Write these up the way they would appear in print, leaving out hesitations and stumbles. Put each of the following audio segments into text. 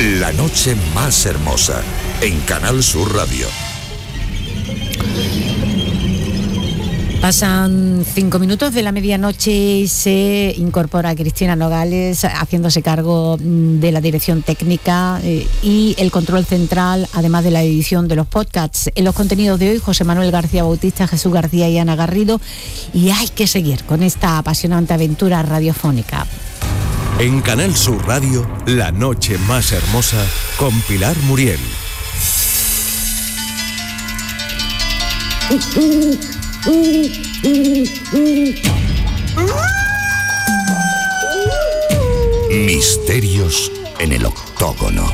La noche más hermosa, en Canal Sur Radio. Pasan 5 minutos de la medianoche y se incorpora Cristina Nogales haciéndose cargo de la dirección técnica y el control central, además de la edición de los podcasts. En los contenidos de hoy, José Manuel García Bautista, Jesús García y Ana Garrido, y hay que seguir con esta apasionante aventura radiofónica. En Canal Sur Radio, La noche más hermosa, con Pilar Muriel. Misterios en el octógono.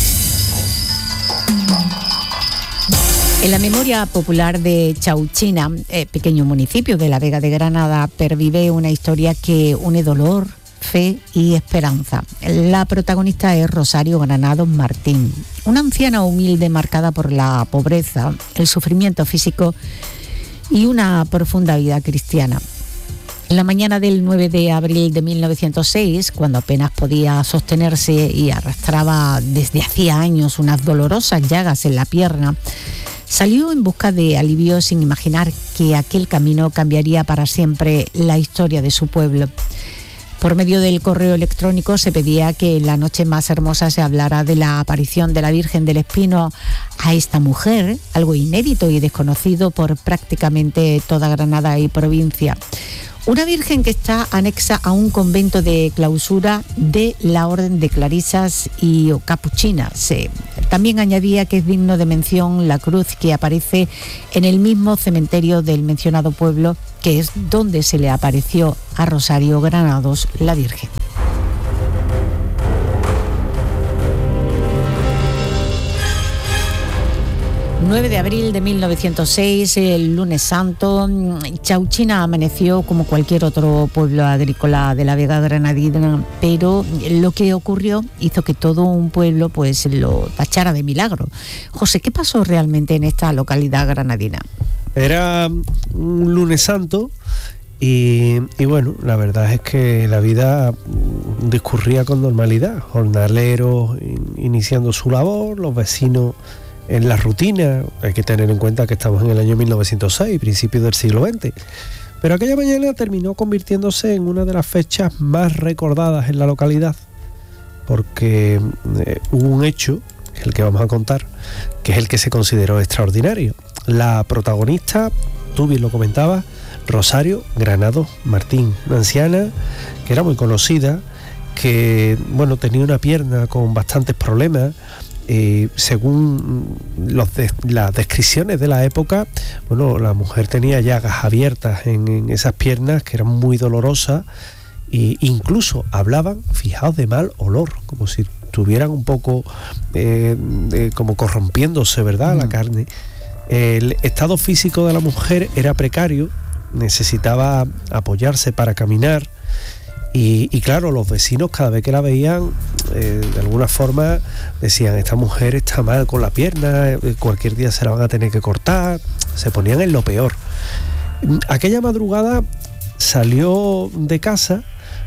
En la memoria popular de Chauchina, pequeño municipio de la Vega de Granada, pervive una historia que une dolor, fe y esperanza. La protagonista es Rosario Granados Martín, una anciana humilde marcada por la pobreza, el sufrimiento físico y una profunda vida cristiana. En la mañana del 9 de abril de 1906, cuando apenas podía sostenerse y arrastraba desde hacía años unas dolorosas llagas en la pierna, salió en busca de alivio sin imaginar que aquel camino cambiaría para siempre la historia de su pueblo. Por medio del correo electrónico se pedía que en la noche más hermosa se hablara de la aparición de la Virgen del Espino a esta mujer, algo inédito y desconocido por prácticamente toda Granada y provincia. Una virgen que está anexa a un convento de clausura de la Orden de Clarisas y Capuchinas. También añadía que es digno de mención la cruz que aparece en el mismo cementerio del mencionado pueblo, que es donde se le apareció a Rosario Granados la Virgen. 9 de abril de 1906, el lunes santo, Chauchina amaneció como cualquier otro pueblo agrícola de la Vega granadina, pero lo que ocurrió hizo que todo un pueblo pues lo tachara de milagro. José, ¿qué pasó realmente en esta localidad granadina? Era un lunes santo y bueno, la verdad es que la vida discurría con normalidad. Jornaleros iniciando su labor, los vecinos en la rutina. Hay que tener en cuenta que estamos en el año 1906, principios del siglo XX. Pero aquella mañana terminó convirtiéndose en una de las fechas más recordadas en la localidad, porque hubo un hecho, el que vamos a contar, que es el que se consideró extraordinario. La protagonista, tú bien lo comentabas, Rosario Granados Martín, una anciana que era muy conocida, que bueno, tenía una pierna con bastantes problemas. Según las descripciones de la época, bueno, la mujer tenía llagas abiertas en esas piernas que eran muy dolorosas e incluso hablaban, fijaos, de mal olor, como si tuvieran un poco como corrompiéndose, ¿verdad?, la carne. El estado físico de la mujer era precario, necesitaba apoyarse para caminar. Y claro, los vecinos cada vez que la veían, de alguna forma decían, esta mujer está mal con la pierna, cualquier día se la van a tener que cortar, se ponían en lo peor. Aquella madrugada salió de casa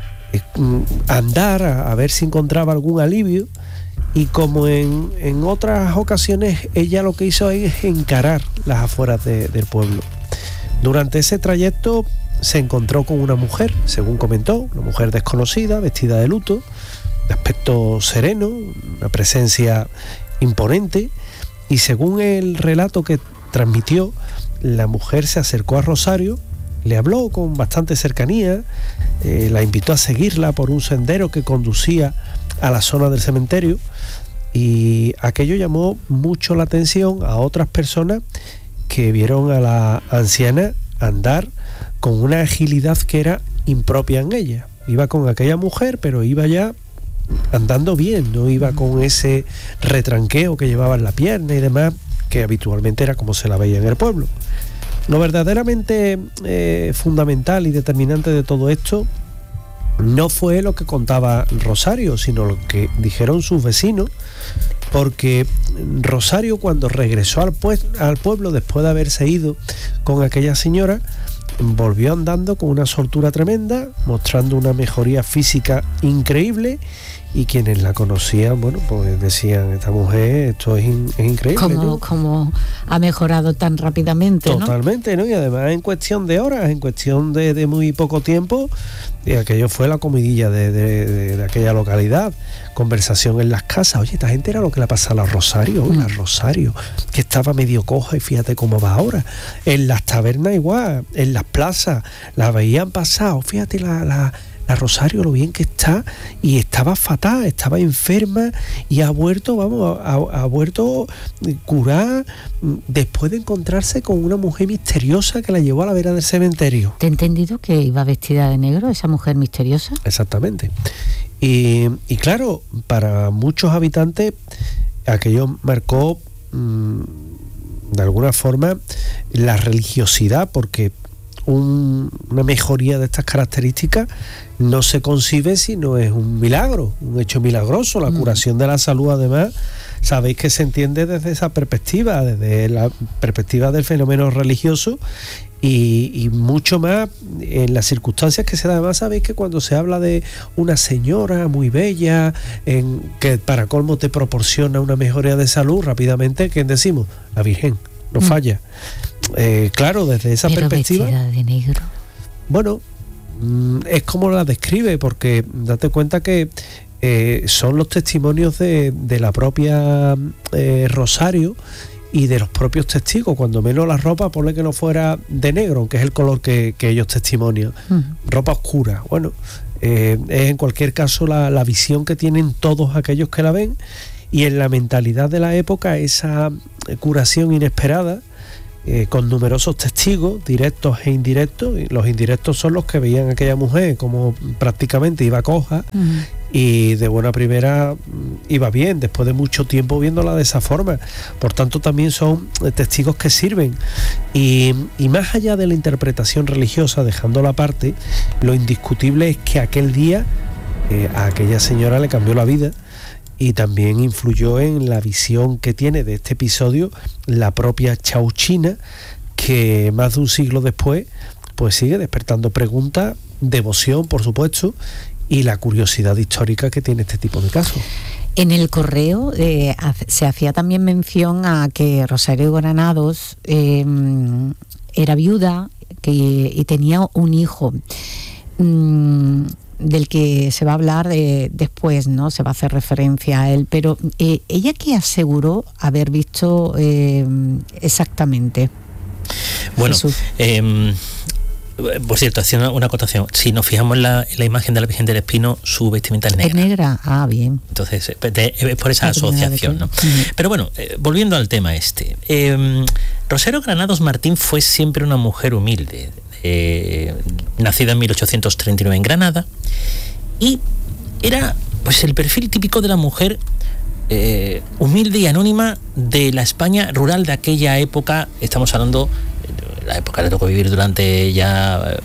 a andar, a ver si encontraba algún alivio, y como en otras ocasiones, ella lo que hizo es encarar las afueras del pueblo. Durante ese trayecto se encontró con una mujer, según comentó, una mujer desconocida, vestida de luto, de aspecto sereno, una presencia imponente, y según el relato que transmitió, la mujer se acercó a Rosario, le habló con bastante cercanía, la invitó a seguirla por un sendero que conducía a la zona del cementerio, y aquello llamó mucho la atención a otras personas que vieron a la anciana andar con una agilidad que era impropia en ella. Iba con aquella mujer, pero iba ya andando bien, no iba con ese retranqueo que llevaba en la pierna y demás, que habitualmente era como se la veía en el pueblo. Lo verdaderamente fundamental y determinante de todo esto no fue lo que contaba Rosario, sino lo que dijeron sus vecinos, porque Rosario, cuando regresó al pueblo después de haberse ido con aquella señora, volvió andando con una soltura tremenda, mostrando una mejoría física increíble, y quienes la conocían, bueno, pues decían, esta mujer, esto es increíble. ¿Cómo ha mejorado tan rápidamente? Totalmente, ¿no? Y además en cuestión de horas, en cuestión de muy poco tiempo, y aquello fue la comidilla de aquella localidad. Conversación en las casas. Oye, esta gente era lo que le pasa a la Rosario, que estaba medio coja y fíjate cómo va ahora. En las tabernas igual, en las plazas, la veían pasar, fíjate la Rosario lo bien que está, y estaba fatal, estaba enferma y ha vuelto curada después de encontrarse con una mujer misteriosa que la llevó a la vera del cementerio. ¿Te he entendido que iba vestida de negro esa mujer misteriosa? Exactamente. Y claro, para muchos habitantes aquello marcó de alguna forma la religiosidad, porque una mejoría de estas características no se concibe si no es un milagro, un hecho milagroso. La curación de la salud, además, sabéis que se entiende desde esa perspectiva, desde la perspectiva del fenómeno religioso, y mucho más en las circunstancias que se dan. Además, sabéis que cuando se habla de una señora muy bella, que para colmo te proporciona una mejoría de salud, rápidamente, ¿quién decimos? La Virgen, no falla. Claro, desde esa perspectiva. Vestida de negro. Bueno, es como la describe, porque date cuenta que son los testimonios de la propia Rosario y de los propios testigos. Cuando menos la ropa, ponle que no fuera de negro, que es el color que ellos testimonian. Ropa oscura. Bueno, es en cualquier caso la visión que tienen todos aquellos que la ven, y en la mentalidad de la época esa curación inesperada, con numerosos testigos, directos e indirectos. Y los indirectos son los que veían a aquella mujer como prácticamente iba coja, y de buena primera iba bien, después de mucho tiempo viéndola de esa forma. Por tanto, también son testigos que sirven. Y más allá de la interpretación religiosa, dejándola aparte, lo indiscutible es que aquel día a aquella señora le cambió la vida, y también influyó en la visión que tiene de este episodio la propia Chauchina, que más de un siglo después pues sigue despertando preguntas, devoción, por supuesto, y la curiosidad histórica que tiene este tipo de casos. En el correo se hacía también mención a que Rosario Granados era viuda y tenía un hijo, del que se va a hablar después, ¿no? Se va a hacer referencia a él, pero ella, ¿qué aseguró haber visto exactamente? Bueno, por cierto, haciendo una acotación, si nos fijamos en la imagen de la Virgen del Espino, su vestimenta es negra. ¿Es negra? Ah, bien. Entonces, es por esa asociación, ¿no? Pero bueno, volviendo al tema este, Rosario Granados Martín fue siempre una mujer humilde, nacida en 1839 en Granada, y era pues el perfil típico de la mujer humilde y anónima de la España rural de aquella época. Estamos hablando de la época que le tocó vivir durante ya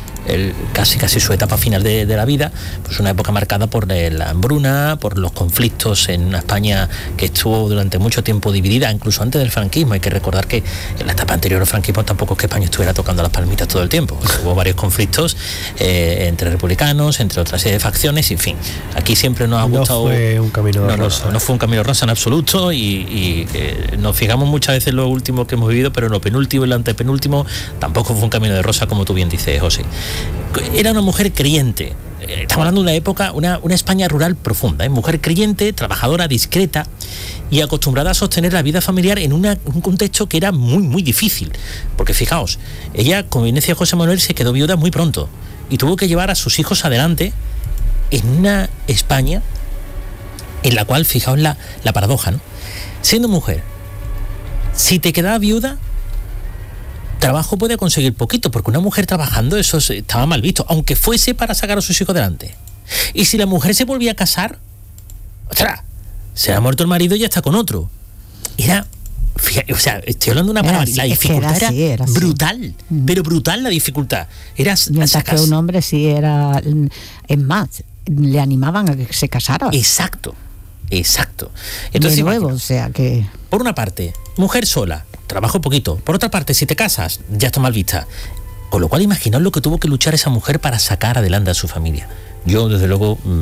casi su etapa final de la vida, pues una época marcada por la hambruna, por los conflictos en una España que estuvo durante mucho tiempo dividida, incluso antes del franquismo. Hay que recordar que en la etapa anterior al franquismo tampoco es que España estuviera tocando las palmitas todo el tiempo. Hubo varios conflictos entre republicanos, entre otras serie de facciones, en fin. Aquí siempre nos ha gustado... No fue un camino de rosa. No fue un camino rosa en absoluto, y nos fijamos muchas veces en lo último que hemos vivido, pero en lo penúltimo y lo antepenúltimo tampoco fue un camino de rosa, como tú bien dices, José. Era una mujer creyente. Estamos hablando de una época, una España rural profunda, mujer creyente, trabajadora, discreta y acostumbrada a sostener la vida familiar en un contexto que era muy, muy difícil. Porque fijaos, ella, como bien decía José Manuel, se quedó viuda muy pronto y tuvo que llevar a sus hijos adelante en una España en la cual, fijaos la paradoja, ¿no? Siendo mujer, si te quedabas viuda, trabajo puede conseguir poquito, porque una mujer trabajando, eso estaba mal visto, aunque fuese para sacar a sus hijos adelante. Y si la mujer se volvía a casar, ¡ostras!, se ha muerto el marido y ya está con otro. Era, fíjate, o sea, estoy hablando de una palabra, la dificultad era brutal, pero brutal la dificultad. Mientras que un hombre sí era, es más, le animaban a que se casara. Exacto. Entonces, de nuevo, o sea que... Por una parte, mujer sola, trabajo poquito. Por otra parte, si te casas, ya está mal vista. Con lo cual, imaginaos lo que tuvo que luchar esa mujer para sacar adelante a su familia. Yo, desde luego,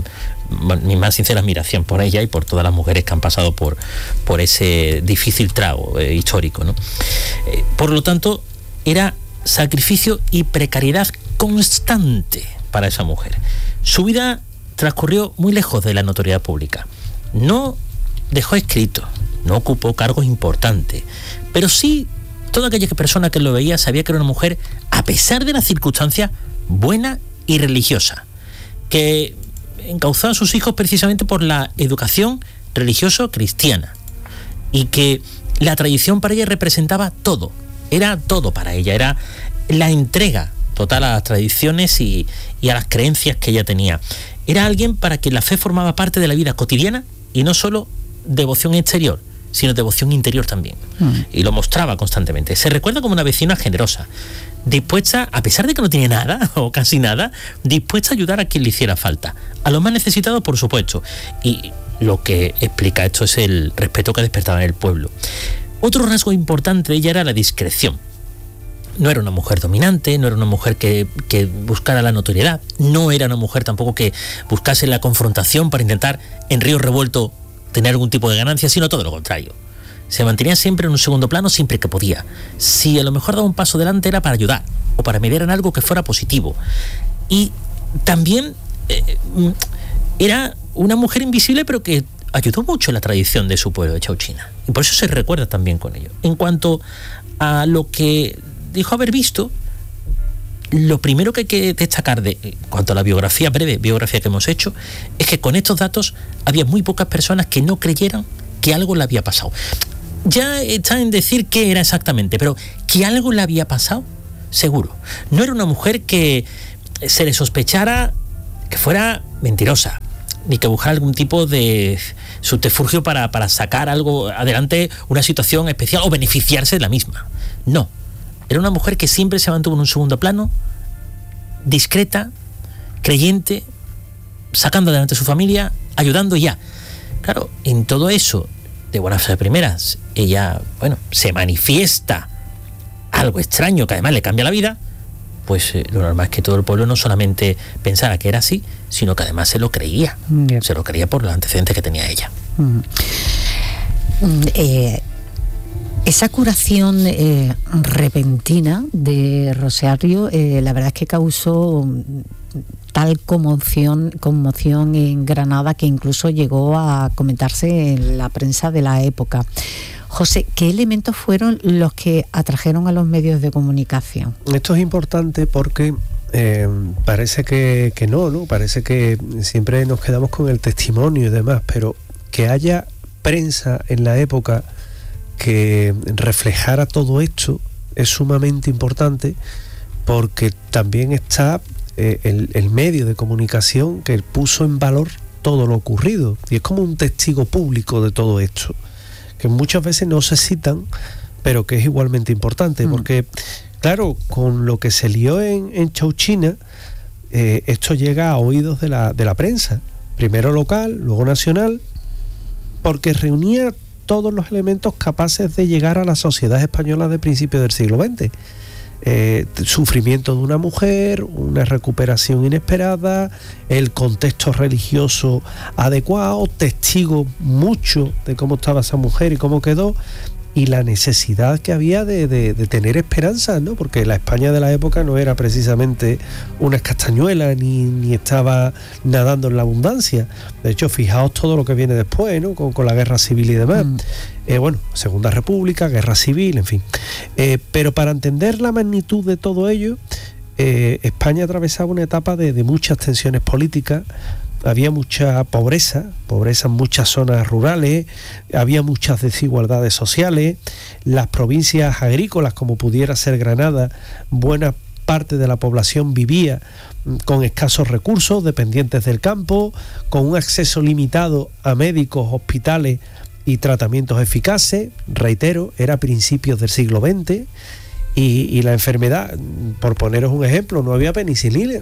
mi más sincera admiración por ella y por todas las mujeres que han pasado por ese difícil trago histórico, ¿no? Por lo tanto, era sacrificio y precariedad constante para esa mujer. Su vida transcurrió muy lejos de la notoriedad pública. No dejó escrito, no ocupó cargos importantes, pero sí toda aquella persona que lo veía sabía que era una mujer, a pesar de las circunstancias, buena y religiosa, que encauzó a sus hijos precisamente por la educación religioso-cristiana, y que la tradición para ella representaba todo, era todo para ella, era la entrega total a las tradiciones y a las creencias que ella tenía. Era alguien para quien la fe formaba parte de la vida cotidiana y no solo devoción exterior, sino devoción interior también. Y lo mostraba constantemente. Se recuerda como una vecina generosa, dispuesta, a pesar de que no tiene nada o casi nada, dispuesta a ayudar a quien le hiciera falta, a los más necesitados, por supuesto. Y lo que explica esto es el respeto que despertaba en el pueblo. Otro rasgo importante de ella era la discreción. No era una mujer dominante, no era una mujer que buscara la notoriedad, no era una mujer tampoco que buscase la confrontación para intentar en río revuelto tener algún tipo de ganancia, sino todo lo contrario. Se mantenía siempre en un segundo plano siempre que podía. Si a lo mejor daba un paso adelante era para ayudar o para mediar en algo que fuera positivo. Y también era una mujer invisible, pero que ayudó mucho en la tradición de su pueblo, de Chauchina. Y por eso se recuerda también con ello. En cuanto a lo que dijo haber visto, lo primero que hay que destacar en cuanto a la breve biografía que hemos hecho, es que con estos datos había muy pocas personas que no creyeran que algo le había pasado. Ya está en decir qué era exactamente, pero que algo le había pasado, seguro. No era una mujer que se le sospechara que fuera mentirosa, ni que buscara algún tipo de subterfugio para sacar algo adelante, una situación especial o beneficiarse de la misma. No. Era una mujer que siempre se mantuvo en un segundo plano, discreta, creyente, sacando adelante a su familia, ayudando ya. Claro, en todo eso, de buenas a primeras, ella, se manifiesta algo extraño que además le cambia la vida, pues lo normal es que todo el pueblo no solamente pensara que era así, sino que además se lo creía. Bien. Se lo creía por los antecedentes que tenía ella. Esa curación repentina de Rosario, la verdad es que causó tal conmoción en Granada que incluso llegó a comentarse en la prensa de la época. José, ¿qué elementos fueron los que atrajeron a los medios de comunicación? Esto es importante porque parece que no, parece que siempre nos quedamos con el testimonio y demás, pero que haya prensa en la época que reflejara todo esto es sumamente importante, porque también está el medio de comunicación que puso en valor todo lo ocurrido, y es como un testigo público de todo esto, que muchas veces no se citan, pero que es igualmente importante, porque claro, con lo que se lió en Chauchina, esto llega a oídos de la prensa, primero local, luego nacional, porque reunía todos los elementos capaces de llegar a la sociedad española de principios del siglo XX. Sufrimiento de una mujer, una recuperación inesperada, el contexto religioso adecuado, testigos mucho de cómo estaba esa mujer y cómo quedó, y la necesidad que había de tener esperanza, ¿no? Porque la España de la época no era precisamente unas castañuelas ni estaba nadando en la abundancia. De hecho, fijaos todo lo que viene después, ¿no? Con la guerra civil y demás. Segunda República, guerra civil, en fin. Pero para entender la magnitud de todo ello, España atravesaba una etapa de muchas tensiones políticas. Había mucha pobreza en muchas zonas rurales, había muchas desigualdades sociales, las provincias agrícolas, como pudiera ser Granada, buena parte de la población vivía con escasos recursos, dependientes del campo, con un acceso limitado a médicos, hospitales y tratamientos eficaces. Reitero, era principios del siglo XX, Y la enfermedad, por poneros un ejemplo, no había penicilina.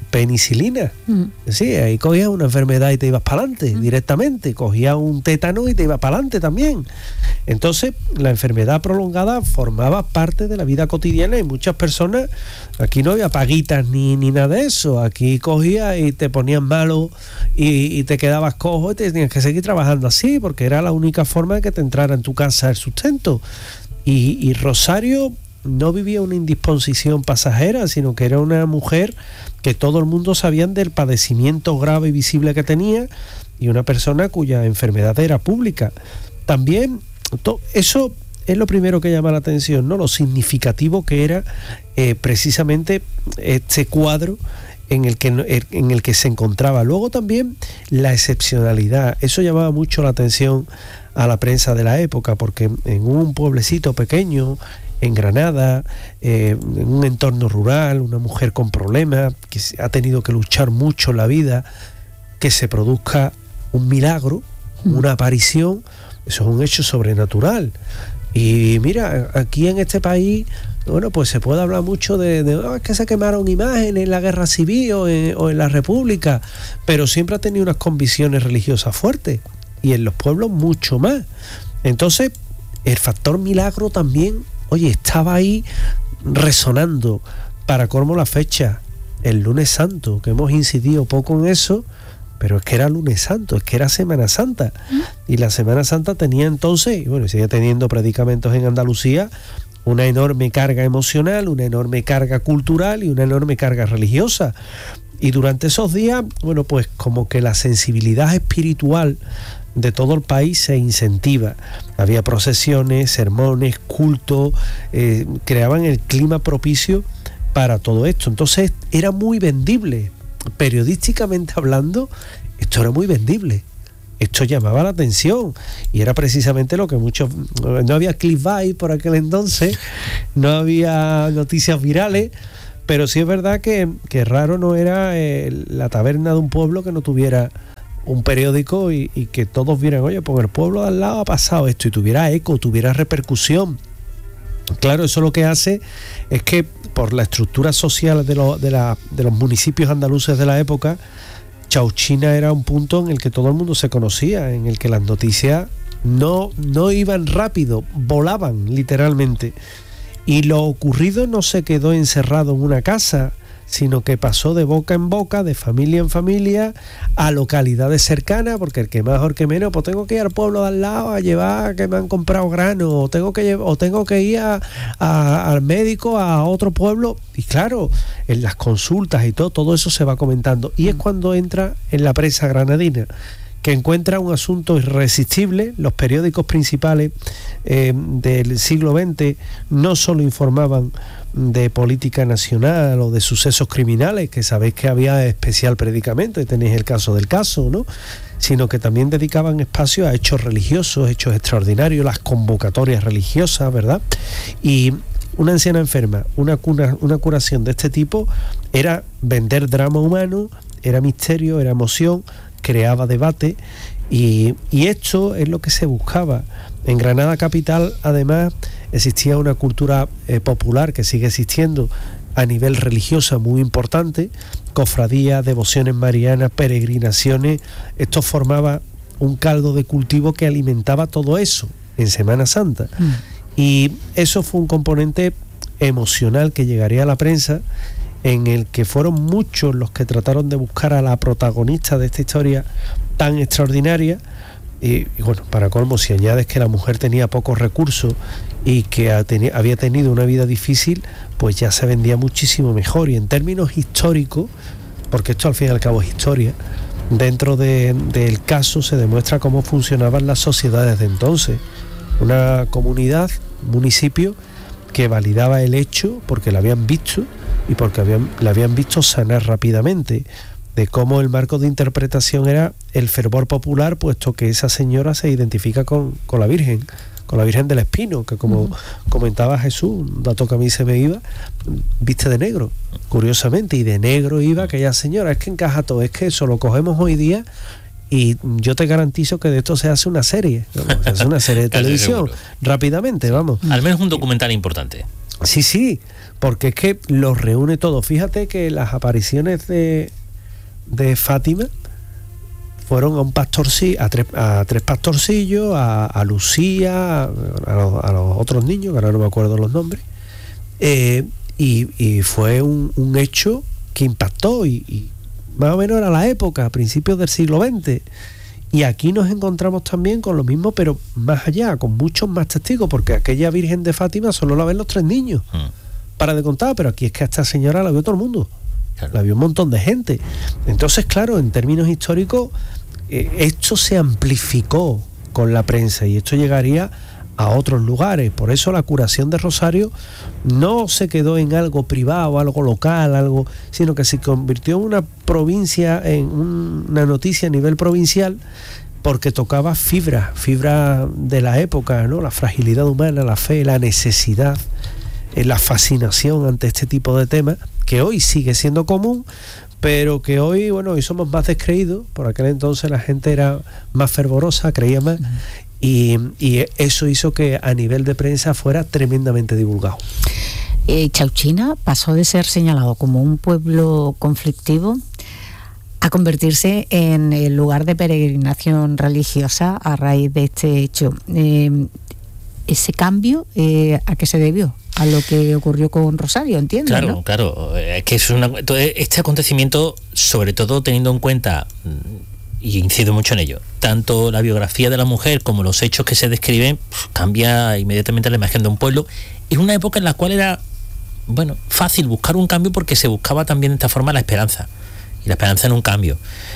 Sí, ahí cogías una enfermedad y te ibas para adelante directamente, cogías un tétano y te ibas para adelante también. Entonces, la enfermedad prolongada formaba parte de la vida cotidiana y muchas personas, aquí no había paguitas ni nada de eso, aquí cogías y te ponías malo y te quedabas cojo y te tenías que seguir trabajando así, porque era la única forma de que te entrara en tu casa el sustento. Y Rosario no vivía una indisposición pasajera, sino que era una mujer que todo el mundo sabía del padecimiento grave y visible que tenía, y una persona cuya enfermedad era pública. También eso es lo primero que llama la atención, ¿no? Lo significativo que era precisamente este cuadro en el que se encontraba. Luego también la excepcionalidad, eso llamaba mucho la atención a la prensa de la época, porque en un pueblecito pequeño, en Granada, en un entorno rural, una mujer con problemas, que ha tenido que luchar mucho en la vida, que se produzca un milagro, una aparición, eso es un hecho sobrenatural. Y mira, aquí en este país, bueno, pues se puede hablar mucho de es que se quemaron imágenes en la guerra civil o en la República, pero siempre ha tenido unas convicciones religiosas fuertes, y en los pueblos mucho más. Entonces, el factor milagro también, oye, estaba ahí resonando. Para colmo la fecha, el lunes santo, que hemos incidido poco en eso, pero es que era lunes santo, es que era Semana Santa. Y la Semana Santa tenía entonces, y bueno, sigue teniendo predicamentos en Andalucía, una enorme carga emocional, una enorme carga cultural y una enorme carga religiosa. Y durante esos días, bueno, pues como que la sensibilidad espiritual de todo el país se incentiva. Había procesiones, sermones, cultos, creaban el clima propicio para todo esto. Entonces era muy vendible. Periodísticamente hablando, esto era muy vendible. Esto llamaba la atención y era precisamente lo que muchos... No había clickbait por aquel entonces, no había noticias virales, pero sí es verdad que raro no era la taberna de un pueblo que no tuviera un periódico y que todos vieran, oye, pues el pueblo de al lado ha pasado esto, y tuviera eco, tuviera repercusión. Claro, eso lo que hace es que por la estructura social de los municipios andaluces de la época, Chauchina era un punto en el que todo el mundo se conocía, en el que las noticias no iban rápido, volaban literalmente. Y lo ocurrido no se quedó encerrado en una casa, sino que pasó de boca en boca, de familia en familia, a localidades cercanas, porque el que más o el que menos, pues tengo que ir al pueblo de al lado a llevar que me han comprado grano, o tengo que ir al médico a otro pueblo. Y claro, en las consultas y todo eso se va comentando. Y es cuando entra en la prensa granadina, que encuentra un asunto irresistible. Los periódicos principales del siglo XX no solo informaban de política nacional o de sucesos criminales, que sabéis que había especial predicamento, y tenéis el caso del caso, ¿no? Sino que también dedicaban espacio a hechos religiosos, hechos extraordinarios, las convocatorias religiosas, ¿verdad? Y una anciana enferma, una curación de este tipo, era vender drama humano, era misterio, era emoción, creaba debate, y esto es lo que se buscaba. En Granada capital, además, existía una cultura popular que sigue existiendo a nivel religioso muy importante, cofradías, devociones marianas, peregrinaciones. Esto formaba un caldo de cultivo que alimentaba todo eso en Semana Santa. Y eso fue un componente emocional que llegaría a la prensa, en el que fueron muchos los que trataron de buscar a la protagonista de esta historia tan extraordinaria. Y bueno, para colmo, si añades que la mujer tenía pocos recursos y que había tenido una vida difícil, pues ya se vendía muchísimo mejor. Y en términos históricos, porque esto al fin y al cabo es historia, dentro del caso se demuestra cómo funcionaban las sociedades de entonces. Una comunidad, municipio, que validaba el hecho porque la habían visto y porque la habían visto sanar rápidamente, de cómo el marco de interpretación era el fervor popular, puesto que esa señora se identifica con la Virgen del Espino, que como comentaba Jesús, un dato que a mí se me iba, viste de negro, curiosamente, y de negro iba aquella señora. Es que encaja todo, es que eso lo cogemos hoy día y yo te garantizo que de esto se hace una serie, ¿no? Se hace una serie de televisión rápidamente, vamos. Al menos un documental importante. Sí, porque es que los reúne todo. Fíjate que las apariciones de Fátima fueron a un a tres pastorcillos, a Lucía, a los otros niños, que ahora no me acuerdo los nombres, y fue un hecho que impactó, y más o menos era la época, a principios del siglo XX. Y aquí nos encontramos también con lo mismo, pero más allá, con muchos más testigos, porque aquella Virgen de Fátima solo la ven los 3 niños, para de contar, pero aquí es que a esta señora la vio todo el mundo, claro. La vio un montón de gente. Entonces, claro, en términos históricos, esto se amplificó con la prensa y esto llegaría a otros lugares. Por eso la curación de Rosario no se quedó en algo privado, algo local, sino que se convirtió en una provincia, en una noticia a nivel provincial, porque tocaba fibra de la época, ¿no? La fragilidad humana, la fe, la necesidad, la fascinación ante este tipo de temas, que hoy sigue siendo común, pero que hoy somos más descreídos. Por aquel entonces la gente era más fervorosa, creía más, y eso hizo que a nivel de prensa fuera tremendamente divulgado. Chauchina pasó de ser señalado como un pueblo conflictivo a convertirse en el lugar de peregrinación religiosa a raíz de este hecho. Ese cambio, ¿a qué se debió? A lo que ocurrió con Rosario, entiendo. Claro, ¿no? claro. Es que este acontecimiento, sobre todo teniendo en cuenta, y incido mucho en ello, tanto la biografía de la mujer como los hechos que se describen, cambia inmediatamente la imagen de un pueblo, en una época en la cual era fácil buscar un cambio, porque se buscaba también de esta forma la esperanza, y la esperanza en un cambio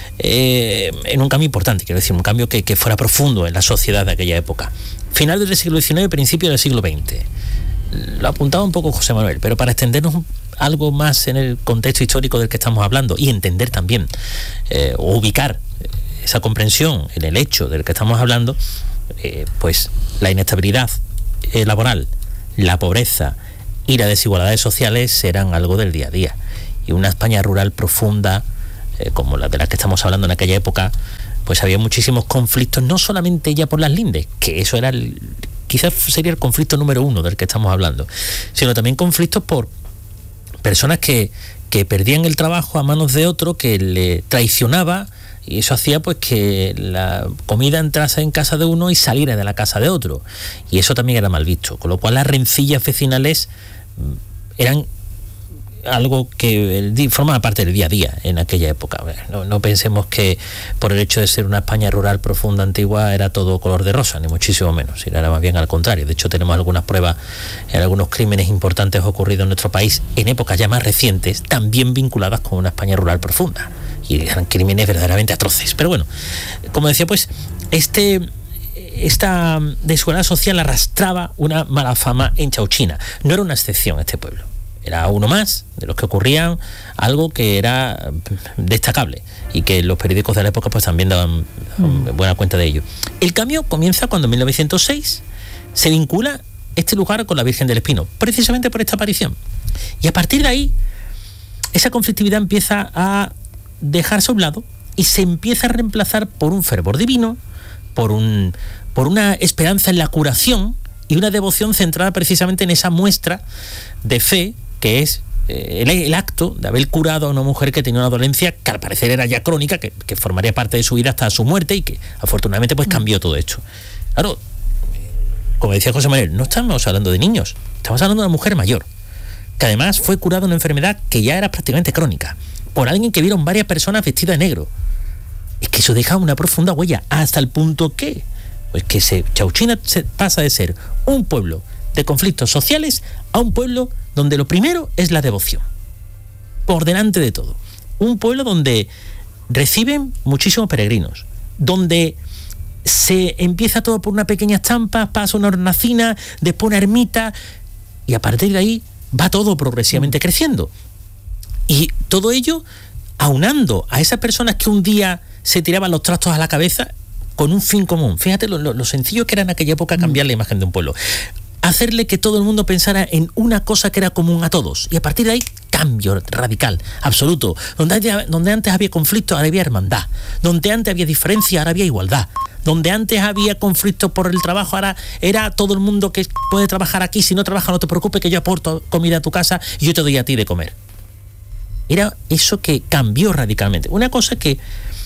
importante, quiero decir, un cambio que fuera profundo en la sociedad de aquella época. Final del siglo XIX, principio del siglo XX. Lo apuntaba un poco José Manuel, pero para extendernos algo más en el contexto histórico del que estamos hablando y entender también o ubicar esa comprensión en el hecho del que estamos hablando, pues la inestabilidad laboral, la pobreza y las desigualdades sociales eran algo del día a día, y una España rural profunda como la de la que estamos hablando en aquella época, pues había muchísimos conflictos, no solamente ya por las lindes, que eso era quizás sería el conflicto número 1 del que estamos hablando, sino también conflictos por personas que perdían el trabajo a manos de otro que le traicionaba, y eso hacía pues que la comida entrase en casa de uno y saliera de la casa de otro, y eso también era mal visto, con lo cual las rencillas vecinales eran algo que formaba parte del día a día en aquella época. No pensemos que por el hecho de ser una España rural profunda, antigua, era todo color de rosa, ni muchísimo menos, era más bien al contrario. De hecho, tenemos algunas pruebas en algunos crímenes importantes ocurridos en nuestro país en épocas ya más recientes, también vinculadas con una España rural profunda, y eran crímenes verdaderamente atroces. Pero bueno, como decía, pues esta desigualdad social arrastraba una mala fama en Chauchina. No era una excepción este pueblo, era uno más de los que ocurrían, algo que era destacable y que los periódicos de la época pues también daban buena cuenta de ello. El cambio comienza cuando en 1906 se vincula este lugar con la Virgen del Espino, precisamente por esta aparición. Y a partir de ahí, esa conflictividad empieza a dejarse a un lado y se empieza a reemplazar por un fervor divino, por una esperanza en la curación y una devoción centrada precisamente en esa muestra de fe que es el acto de haber curado a una mujer que tenía una dolencia que al parecer era ya crónica, que formaría parte de su vida hasta su muerte, y que afortunadamente pues cambió todo esto. Claro, como decía José Manuel, no estamos hablando de niños, estamos hablando de una mujer mayor, que además fue curada de una enfermedad que ya era prácticamente crónica, por alguien que vieron varias personas vestidas de negro. Es que eso deja una profunda huella, hasta el punto que pues que Chauchina pasa de ser un pueblo de conflictos sociales a un pueblo donde lo primero es la devoción, por delante de todo. Un pueblo donde reciben muchísimos peregrinos, donde se empieza todo por una pequeña estampa, pasa una hornacina, después una ermita, y a partir de ahí va todo progresivamente creciendo. Y todo ello aunando a esas personas que un día se tiraban los trastos a la cabeza con un fin común. Fíjate lo sencillo que era en aquella época cambiar la imagen de un pueblo. Hacerle que todo el mundo pensara en una cosa que era común a todos. Y a partir de ahí, cambio radical, absoluto. Donde antes había conflicto, ahora había hermandad. Donde antes había diferencia, ahora había igualdad. Donde antes había conflictos por el trabajo, ahora era todo el mundo que puede trabajar aquí. Si no trabaja, no te preocupes, que yo aporto comida a tu casa y yo te doy a ti de comer. Era eso que cambió radicalmente. Una cosa que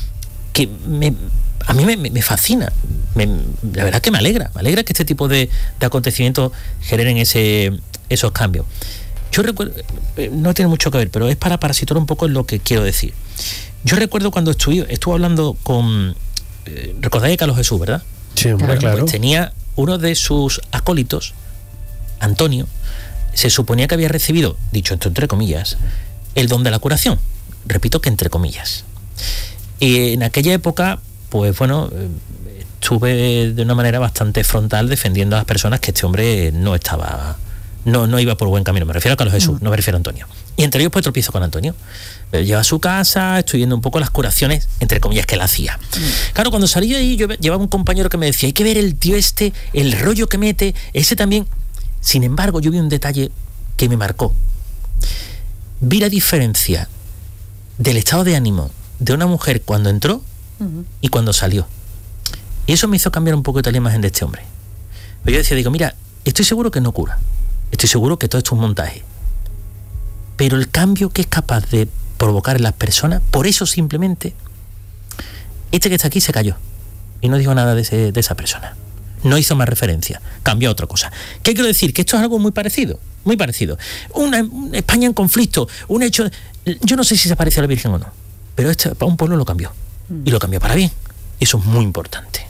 a mí me fascina. La verdad que me alegra que este tipo de acontecimientos generen esos cambios. Yo recuerdo, no tiene mucho que ver, pero es para situar un poco en lo que quiero decir. Yo recuerdo cuando estuve hablando con... recordáis a Carlos Jesús, ¿verdad? Sí, hombre, claro. Pues tenía uno de sus acólitos, Antonio, se suponía que había recibido, dicho esto entre comillas, el don de la curación. Repito que entre comillas. Y en aquella época, pues bueno, estuve de una manera bastante frontal defendiendo a las personas que este hombre no iba por buen camino. Me refiero a Carlos Jesús, no me refiero a Antonio. Y entre ellos pues tropiezo con Antonio. Me lleva a su casa, estoy viendo un poco las curaciones, entre comillas, que él hacía. Claro, cuando salí de ahí, yo llevaba un compañero que me decía, hay que ver el tío este, el rollo que mete, ese también. Sin embargo, yo vi un detalle que me marcó. Vi la diferencia del estado de ánimo de una mujer cuando entró y cuando salió. Y eso me hizo cambiar un poco la imagen de este hombre. Pero yo decía, mira, estoy seguro que no cura. Estoy seguro que todo esto es un montaje. Pero el cambio que es capaz de provocar en las personas, por eso simplemente, este que está aquí se cayó. Y no dijo nada de esa persona. No hizo más referencia. Cambió a otra cosa. ¿Qué quiero decir? Que esto es algo muy parecido. Muy parecido. Una España en conflicto. Un hecho... Yo no sé si se parece a la Virgen o no. Pero para un pueblo lo cambió. Y lo cambió para bien. Eso es muy importante.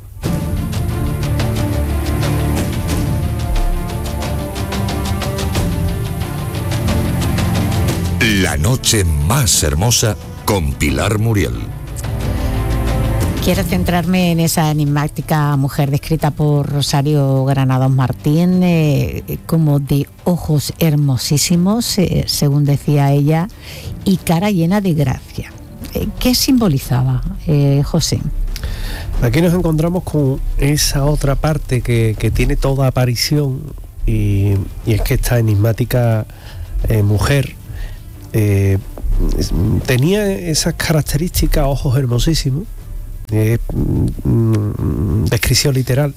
La noche más hermosa con Pilar Muriel. Quiero centrarme en esa enigmática mujer descrita por Rosario Granados Martín como de ojos hermosísimos, según decía ella, y cara llena de gracia. ¿Qué simbolizaba, José? Aquí nos encontramos con esa otra parte que tiene toda aparición y es que esta enigmática mujer tenía esas características, ojos hermosísimos, descripción literal,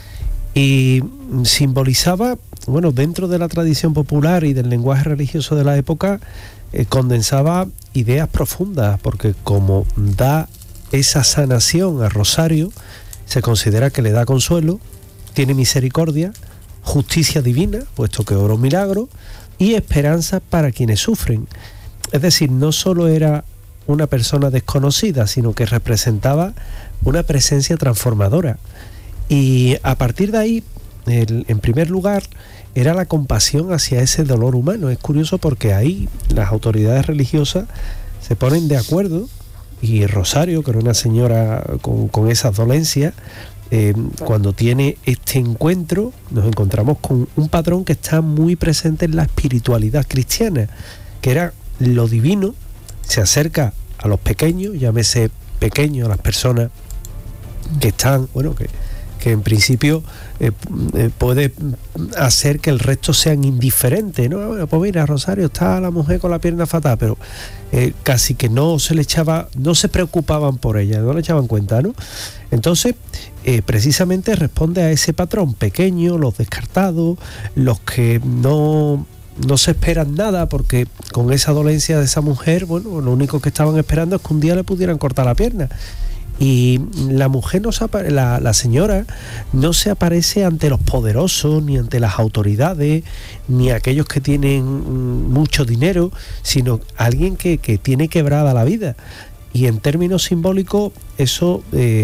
y simbolizaba, bueno, dentro de la tradición popular y del lenguaje religioso de la época, condensaba ideas profundas, porque como da esa sanación a Rosario, se considera que le da consuelo, tiene misericordia, justicia divina, puesto que obra un milagro, y esperanza para quienes sufren. Es decir, no solo era una persona desconocida, sino que representaba una presencia transformadora. Y a partir de ahí, en primer lugar, era la compasión hacia ese dolor humano. Es curioso porque ahí las autoridades religiosas se ponen de acuerdo, y Rosario, que era una señora con esas dolencias, cuando tiene este encuentro, nos encontramos con un patrón que está muy presente en la espiritualidad cristiana, que era lo divino, se acerca a los pequeños, llámese pequeños a las personas que están, bueno, que en principio puede hacer que el resto sean indiferentes, ¿no? Bueno, pues mira, Rosario, está la mujer con la pierna fatal, pero casi que no se preocupaban por ella, no le echaban cuenta, ¿no? Entonces, precisamente responde a ese patrón: pequeño, los descartados, los que no se esperan nada, porque con esa dolencia de esa mujer, bueno, lo único que estaban esperando es que un día le pudieran cortar la pierna. Y la mujer, la señora, no se aparece ante los poderosos, ni ante las autoridades, ni aquellos que tienen mucho dinero, sino alguien que tiene quebrada la vida. Y en términos simbólicos, eso,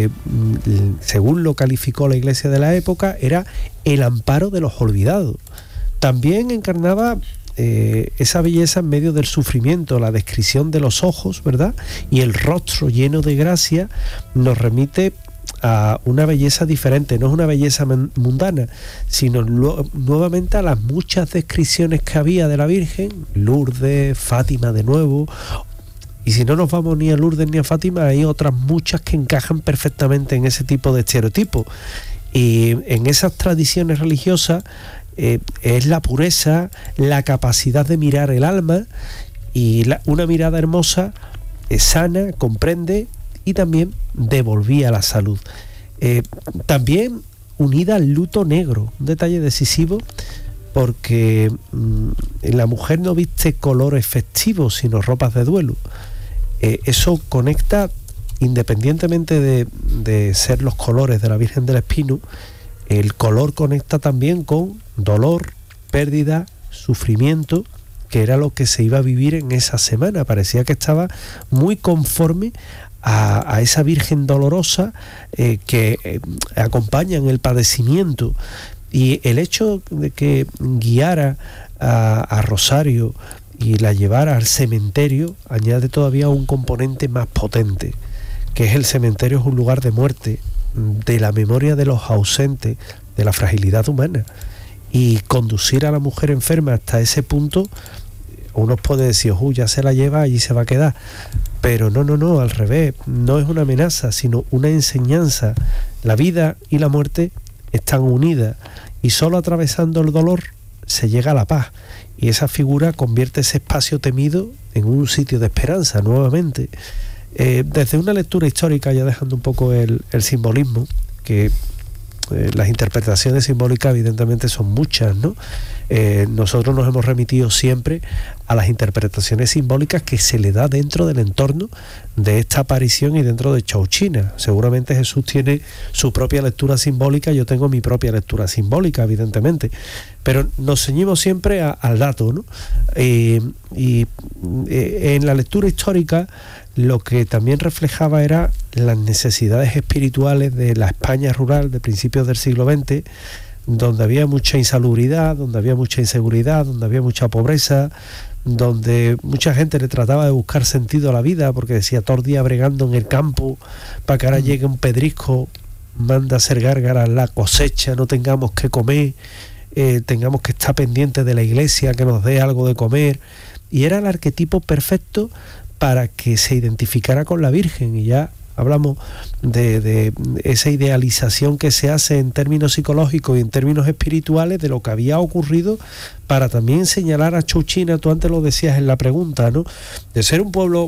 según lo calificó la Iglesia de la época, era el amparo de los olvidados. También encarnaba esa belleza en medio del sufrimiento. La descripción de los ojos, ¿verdad?, y el rostro lleno de gracia nos remite a una belleza diferente. No es una belleza mundana, sino nuevamente a las muchas descripciones que había de la Virgen, Lourdes, Fátima de nuevo. Y si no nos vamos ni a Lourdes ni a Fátima, hay otras muchas que encajan perfectamente en ese tipo de estereotipos. Y en esas tradiciones religiosas es la pureza, la capacidad de mirar el alma, y una mirada hermosa, sana, comprende y también devolvía la salud. También unida al luto negro, un detalle decisivo, porque la mujer no viste colores festivos, sino ropas de duelo. Eso conecta, independientemente de ser los colores de la Virgen del Espino, el color conecta también con dolor, pérdida, sufrimiento, que era lo que se iba a vivir en esa semana. Parecía que estaba muy conforme a esa Virgen dolorosa que acompaña en el padecimiento. Y el hecho de que guiara a Rosario y la llevara al cementerio añade todavía un componente más potente, que es el cementerio es un lugar de muerte, de la memoria de los ausentes, de la fragilidad humana. Y conducir a la mujer enferma hasta ese punto, uno puede decir, ya se la lleva, allí se va a quedar. Pero no, al revés, no es una amenaza, sino una enseñanza. La vida y la muerte están unidas y solo atravesando el dolor se llega a la paz. Y esa figura convierte ese espacio temido en un sitio de esperanza nuevamente. Desde una lectura histórica, ya dejando un poco el simbolismo, que las interpretaciones simbólicas evidentemente son muchas, ¿no? Nosotros nos hemos remitido siempre a las interpretaciones simbólicas que se le da dentro del entorno de esta aparición y dentro de Chauchina. Seguramente Jesús tiene su propia lectura simbólica, yo tengo mi propia lectura simbólica, evidentemente, pero nos ceñimos siempre al dato, ¿no? Y en la lectura histórica lo que también reflejaba era las necesidades espirituales de la España rural de principios del siglo XX, donde había mucha insalubridad, donde había mucha inseguridad, donde había mucha pobreza, donde mucha gente le trataba de buscar sentido a la vida, porque decía todo el día bregando en el campo, para que ahora llegue un pedrisco, manda a hacer gárgaras la cosecha, no tengamos que comer, tengamos que estar pendientes de la iglesia, que nos dé algo de comer. Y era el arquetipo perfecto para que se identificara con la Virgen. Y ya hablamos de esa idealización que se hace en términos psicológicos y en términos espirituales de lo que había ocurrido, para también señalar a Chauchina, tú antes lo decías en la pregunta, ¿no? De ser un pueblo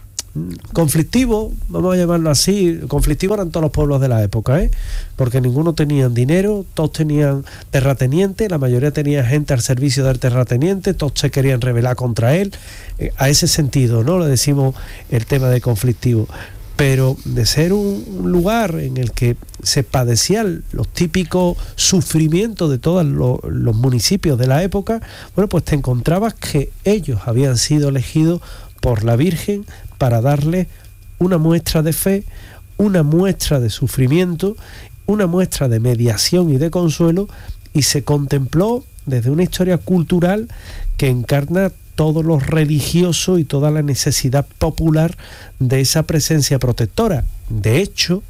conflictivo, vamos a llamarlo así. Conflictivo eran todos los pueblos de la época, porque ninguno tenían dinero, todos tenían terrateniente, la mayoría tenía gente al servicio del terrateniente, todos se querían rebelar contra él, a ese sentido, ¿no? Le decimos el tema de conflictivo. Pero de ser un lugar en el que se padecían los típicos sufrimientos de todos los municipios de la época, bueno, pues te encontrabas que ellos habían sido elegidos por la Virgen para darle una muestra de fe, una muestra de sufrimiento, una muestra de mediación y de consuelo, y se contempló desde una historia cultural que encarna todo lo religioso y toda la necesidad popular de esa presencia protectora. De hecho,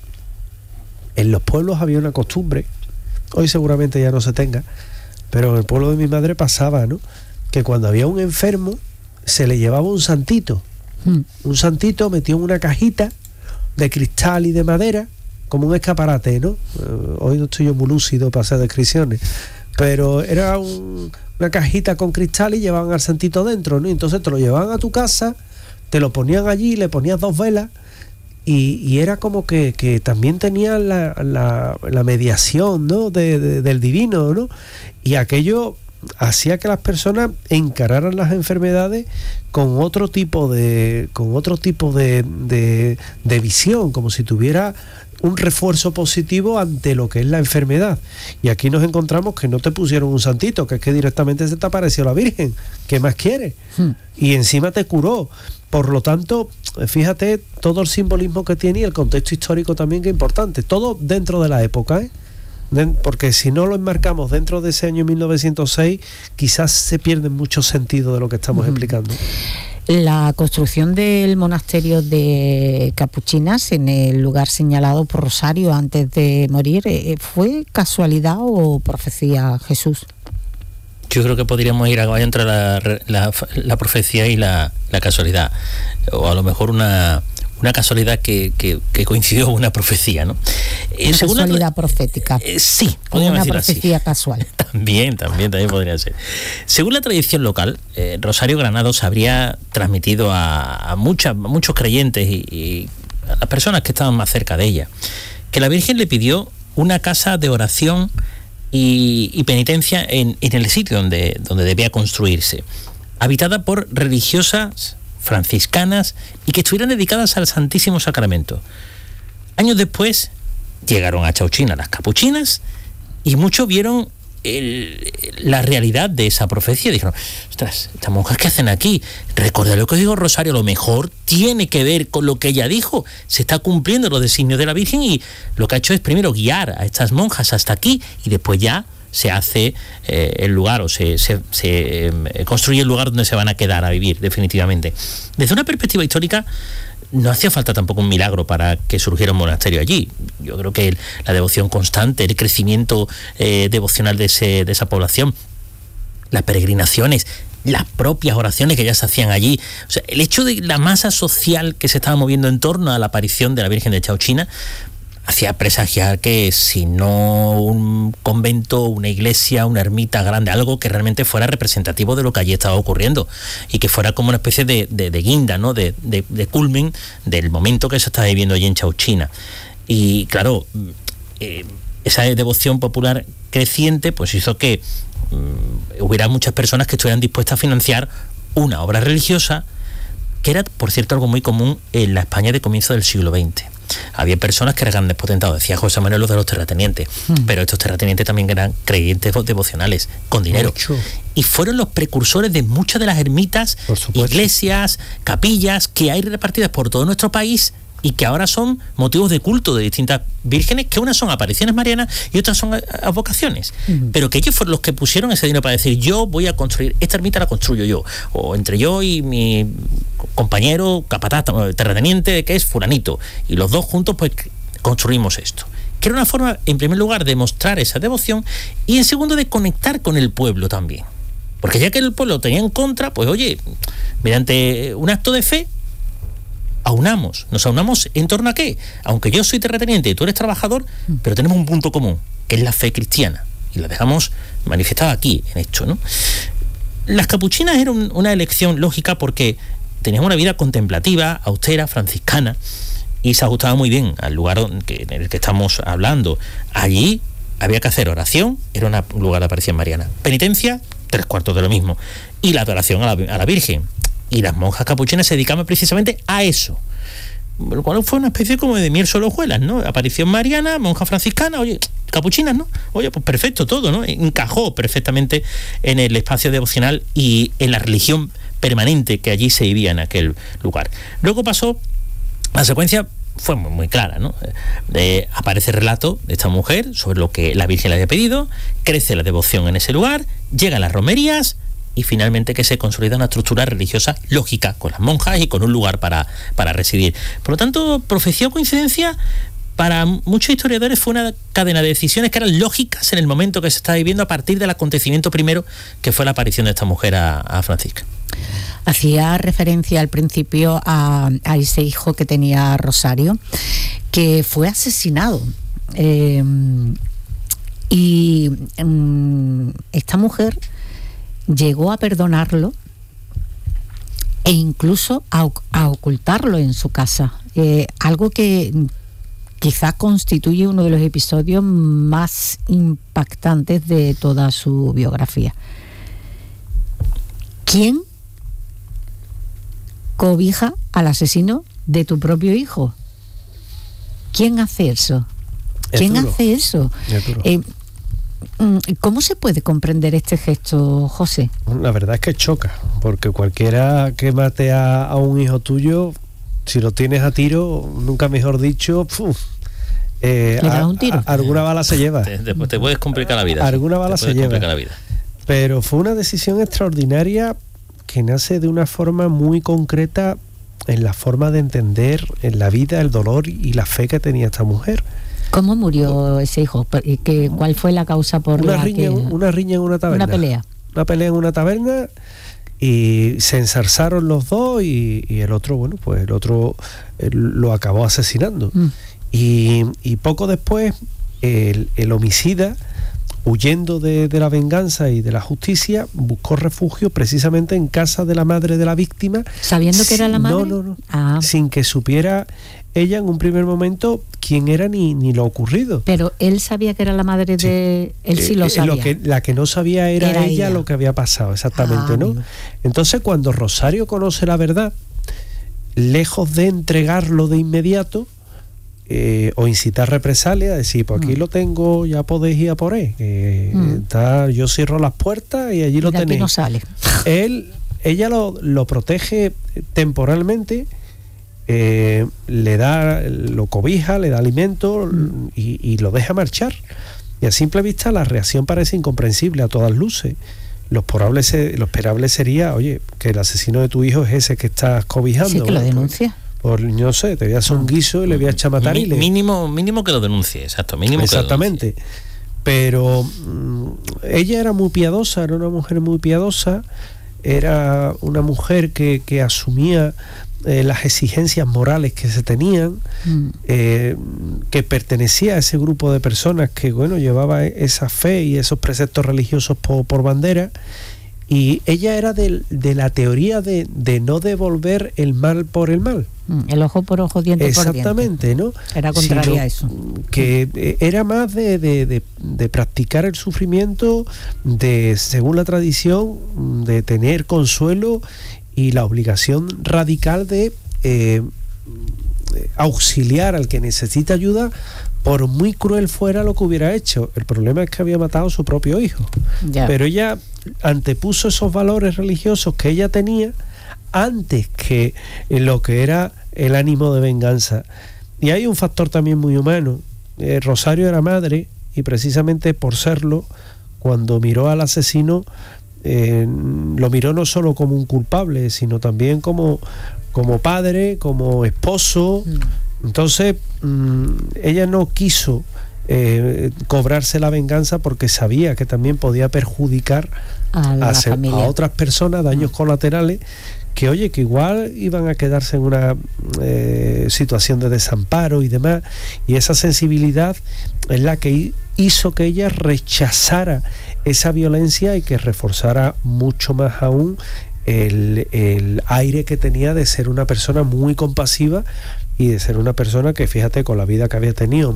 en los pueblos había una costumbre, hoy seguramente ya no se tenga, pero en el pueblo de mi madre pasaba, ¿no?, que cuando había un enfermo se le llevaba un santito. Un santito metido en una cajita de cristal y de madera, como un escaparate, ¿no? Hoy no estoy yo muy lúcido para hacer descripciones, pero era una cajita con cristal y llevaban al santito dentro, ¿no? Y entonces te lo llevaban a tu casa, te lo ponían allí, le ponías 2 velas y era como que también tenía la mediación, ¿no?, del divino, ¿no? Y aquello hacía que las personas encararan las enfermedades con otro tipo de visión, como si tuviera un refuerzo positivo ante lo que es la enfermedad. Y aquí nos encontramos que no te pusieron un santito, que es que directamente se te apareció la Virgen. ¿Qué más quieres? Y encima te curó. Por lo tanto, fíjate todo el simbolismo que tiene y el contexto histórico también, que es importante. Todo dentro de la época, porque si no lo enmarcamos dentro de ese año 1906, quizás se pierde mucho sentido de lo que estamos explicando. La construcción del monasterio de Capuchinas en el lugar señalado por Rosario antes de morir, ¿fue casualidad o profecía, Jesús? Yo creo que podríamos ir entre la profecía y la casualidad, o a lo mejor una casualidad que coincidió con una profecía, ¿no? Una casualidad profética. Sí, podríamos decirlo así. Una profecía casual. También podría ser. Según la tradición local, Rosario Granados habría transmitido a muchos creyentes y a las personas que estaban más cerca de ella que la Virgen le pidió una casa de oración y penitencia en el sitio donde debía construirse, habitada por religiosas franciscanas y que estuvieran dedicadas al Santísimo Sacramento. Años después llegaron a Chauchina las capuchinas y muchos vieron la realidad de esa profecía. Dijeron, ostras, estas monjas que hacen aquí, recordad lo que dijo Rosario, a lo mejor tiene que ver con lo que ella dijo, se está cumpliendo los designios de la Virgen, y lo que ha hecho es primero guiar a estas monjas hasta aquí y después ya se hace el lugar, o se construye el lugar donde se van a quedar a vivir definitivamente. Desde una perspectiva histórica, no hacía falta tampoco un milagro para que surgiera un monasterio allí. Yo creo que la devoción constante, el crecimiento devocional de esa población, las peregrinaciones, las propias oraciones que ya se hacían allí, o sea, el hecho de la masa social que se estaba moviendo en torno a la aparición de la Virgen de Chauchina hacía presagiar que si no un convento, una iglesia, una ermita grande, algo que realmente fuera representativo de lo que allí estaba ocurriendo y que fuera como una especie de guinda, ¿no? de culmen del momento que se estaba viviendo allí en Chauchina. Y claro, esa devoción popular creciente pues hizo que hubiera muchas personas que estuvieran dispuestas a financiar una obra religiosa que era, por cierto, algo muy común en la España de comienzo del siglo XX. Había personas que eran grandes potentados, decía José Manuel, los de los terratenientes, pero estos terratenientes también eran creyentes devocionales, con dinero. Mucho. Y fueron los precursores de muchas de las ermitas, iglesias, capillas que hay repartidas por todo nuestro país y que ahora son motivos de culto de distintas vírgenes, que unas son apariciones marianas y otras son advocaciones, pero que ellos fueron los que pusieron ese dinero para decir, yo voy a construir, esta ermita la construyo yo, o entre yo y mi compañero capataz, terrateniente, que es fulanito, y los dos juntos pues construimos esto, que era una forma, en primer lugar, de mostrar esa devoción y en segundo de conectar con el pueblo también, porque ya que el pueblo lo tenía en contra, pues oye, mediante un acto de fe nos aunamos en torno a qué, aunque yo soy terrateniente y tú eres trabajador, pero tenemos un punto común, que es la fe cristiana, y la dejamos manifestada aquí, en esto, ¿no? Las capuchinas eran una elección lógica porque tenían una vida contemplativa, austera, franciscana, y se ajustaba muy bien al lugar en el que estamos hablando. Allí había que hacer oración, era un lugar de aparición mariana, penitencia, 3/4 de lo mismo, y la adoración a la Virgen. Y las monjas capuchinas se dedicaban precisamente a eso, lo cual fue una especie como de miel sobre hojuelas, ¿no? Aparición mariana, monja franciscana, oye, capuchinas, ¿no? Oye, pues perfecto todo, ¿no? Encajó perfectamente en el espacio devocional y en la religión permanente que allí se vivía en aquel lugar. Luego pasó, la secuencia fue muy, muy clara, ¿no? Aparece el relato de esta mujer sobre lo que la Virgen le había pedido, crece la devoción en ese lugar, llegan las romerías, y finalmente que se consolida una estructura religiosa lógica, con las monjas y con un lugar para residir. Por lo tanto, profecía o coincidencia, para muchos historiadores fue una cadena de decisiones que eran lógicas en el momento que se estaba viviendo a partir del acontecimiento primero, que fue la aparición de esta mujer a Francisca. Hacía referencia al principio a ese hijo que tenía Rosario, que fue asesinado. Y esta mujer llegó a perdonarlo e incluso a ocultarlo en su casa, algo que quizá constituye uno de los episodios más impactantes de toda su biografía. ¿Quién cobija al asesino de tu propio hijo? ¿Quién hace eso? ¿Quién hace eso? ¿Cómo se puede comprender este gesto, José? La verdad es que choca, porque cualquiera que mate a un hijo tuyo, si lo tienes a tiro, nunca mejor dicho, ¿le das un tiro? Alguna bala se lleva. Después te puedes complicar la vida. Alguna bala se lleva. Pero fue una decisión extraordinaria que nace de una forma muy concreta en la forma de entender en la vida, el dolor y la fe que tenía esta mujer. ¿Cómo murió ese hijo? ¿Cuál fue la causa por una riña en una taberna? Una pelea en una taberna y se enzarzaron los dos y el otro, bueno, pues el otro lo acabó asesinando. Y poco después el homicida huyendo de la venganza y de la justicia, buscó refugio precisamente en casa de la madre de la víctima. ¿Sabiendo que era la madre? No. Sin que supiera ella en un primer momento quién era ni lo ocurrido. Pero él sabía que era la madre de... Él sí lo sabía. La que no sabía era ella lo que había pasado, exactamente, ¿no? Amigo. Entonces, cuando Rosario conoce la verdad, lejos de entregarlo de inmediato, o incitar represalia, decir, pues aquí lo tengo, ya podéis ir a por él. Yo cierro las puertas y allí lo tenéis. Aquí no sale. Ella lo protege temporalmente, lo cobija, le da alimento y lo deja marchar. Y a simple vista la reacción parece incomprensible a todas luces. Lo esperable sería, oye, que el asesino de tu hijo es ese que estás cobijando. Sí, que lo denuncia. Por no sé, te voy a hacer un guiso y le voy a echar a matar. Mínimo que lo denuncie, exacto. Exactamente. Pero ella era muy piadosa, era una mujer muy piadosa, era una mujer que asumía las exigencias morales que se tenían, que pertenecía a ese grupo de personas que, bueno, llevaba esa fe y esos preceptos religiosos por bandera. Y ella era de la teoría de no devolver el mal por el mal. El ojo por ojo, diente por diente. Exactamente, ¿no? Era contraria a eso. Que era más de practicar el sufrimiento, según la tradición, de tener consuelo y la obligación radical de auxiliar al que necesita ayuda, por muy cruel fuera lo que hubiera hecho. El problema es que había matado a su propio hijo. Ya. Pero ella antepuso esos valores religiosos que ella tenía antes que lo que era el ánimo de venganza. Y hay un factor también muy humano. Rosario era madre y precisamente por serlo, cuando miró al asesino, lo miró no solo como un culpable, sino también como padre, como esposo. Entonces ella no quiso cobrarse la venganza porque sabía que también podía perjudicar a otras personas, daños colaterales que, oye, que igual iban a quedarse en una situación de desamparo y demás. Y esa sensibilidad es la que hizo que ella rechazara esa violencia y que reforzara mucho más aún el aire que tenía de ser una persona muy compasiva y de ser una persona que, fíjate, con la vida que había tenido,